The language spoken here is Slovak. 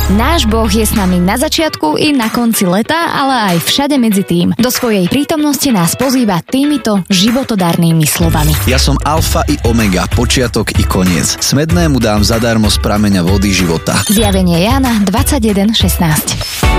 Náš Boh je s nami na začiatku i na konci leta, ale aj všade medzi tým. Do svojej prítomnosti nás pozýva týmito životodarnými slovami. Ja som alfa i omega, počiatok i koniec. Smednému dám zadarmo z prameňa vody života. Zjavenie Jána 21.16.